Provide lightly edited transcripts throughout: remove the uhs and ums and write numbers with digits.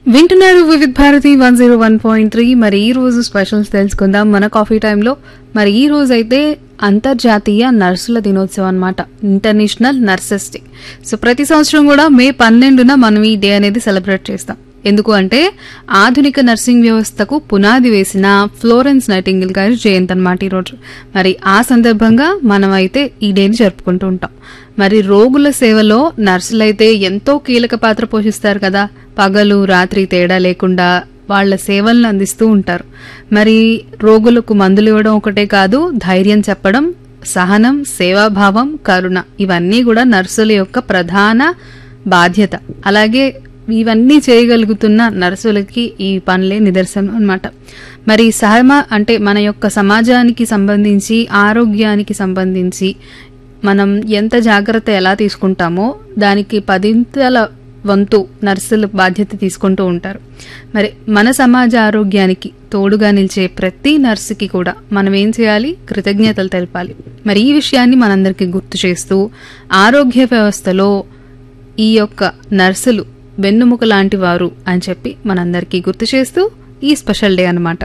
వింటున్నారు వివిధ భారతి 101.3. మరి ఈ రోజు స్పెషల్స్ తెలుసుకుందాం మన కాఫీ టైంలో. మరి ఈ రోజు అయితే అంతర్జాతీయ నర్సుల దినోత్సవం అన్నమాట, ఇంటర్నేషనల్ నర్సెస్ డే. సో ప్రతి సంవత్సరం కూడా మే 12న మనం ఈ డే అనేది సెలబ్రేట్ చేస్తాం. ఎందుకు అంటే ఆధునిక నర్సింగ్ వ్యవస్థకు పునాది వేసిన ఫ్లోరెన్స్ నైటింగేల్ గారి జయంతి అన్నమాట ఈరోజు. మరి ఆ సందర్భంగా మనం అయితే ఈ డేని జరుపుకుంటూ ఉంటాం. మరి రోగుల సేవలో నర్సులైతే ఎంతో కీలక పాత్ర పోషిస్తారు కదా. పగలు రాత్రి తేడా లేకుండా వాళ్ల సేవలను అందిస్తూ ఉంటారు. మరి రోగులకు మందులు ఇవ్వడం ఒకటే కాదు, ధైర్యం చెప్పడం, సహనం, సేవాభావం, కరుణ ఇవన్నీ కూడా నర్సుల యొక్క ప్రధాన బాధ్యత. అలాగే ఇవన్నీ చేయగలుగుతున్న నర్సులకి ఈ పనులే నిదర్శనం అన్నమాట. మరి అంటే మన యొక్క సమాజానికి సంబంధించి, ఆరోగ్యానికి సంబంధించి మనం ఎంత జాగ్రత్త ఎలా తీసుకుంటామో దానికి 10ల వంతు నర్సులు బాధ్యత తీసుకుంటూ ఉంటారు. మరి మన సమాజ ఆరోగ్యానికి తోడుగా నిలిచే ప్రతి నర్సుకి కూడా మనం ఏం చేయాలి? కృతజ్ఞతలు తెలపాలి. మరి ఈ విషయాన్ని మనందరికీ గుర్తు చేస్తూ ఆరోగ్య వ్యవస్థలో ఈ యొక్క నర్సులు వెన్నుముక లాంటి వారు అని చెప్పి మనందరికీ గుర్తు చేస్తూ ఈ స్పెషల్ డే అన్నమాట.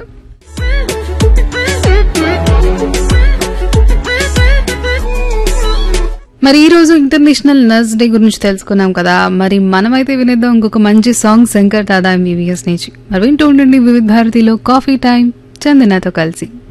మరి ఈ రోజు ఇంటర్నేషనల్ నర్స్ డే గురించి తెలుసుకున్నాం కదా. మరి మనమైతే వినేద్దాం ఇంకొక మంచి సాంగ్ శంకర్ దాదా MBBS నుంచి. మరి వింటూ ఉండండి వివిధ భారతిలో కాఫీ టైం చందనతో కలిసి.